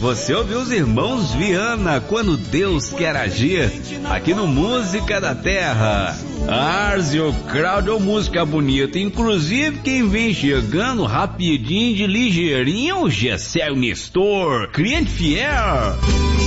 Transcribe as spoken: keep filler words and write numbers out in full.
Você ouviu os Irmãos Viana, Quando Deus Quer Agir, aqui no Música da Terra. Árzio, Cláudio, música bonita. Inclusive, quem vem chegando rapidinho, de ligeirinho, é o Gessel Nestor, cliente fiel.